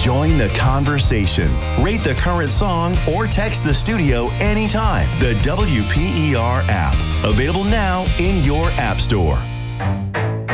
Join the conversation. Rate the current song or text the studio anytime. The WPER app. Available now in your app store.